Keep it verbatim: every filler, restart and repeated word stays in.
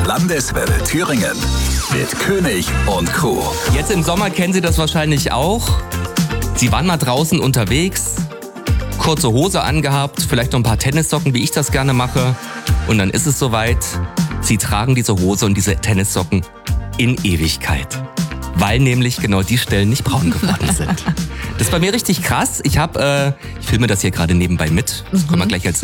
Landeswelle Thüringen mit König und Co. Jetzt im Sommer kennen Sie das wahrscheinlich auch. Sie waren mal draußen unterwegs, kurze Hose angehabt, vielleicht noch ein paar Tennissocken, wie ich das gerne mache. Und dann ist es soweit, Sie tragen diese Hose und diese Tennissocken in Ewigkeit. Weil nämlich genau die Stellen nicht braun geworden sind. Das ist bei mir richtig krass. Ich habe, äh, ich filme das hier gerade nebenbei mit. Das können wir gleich als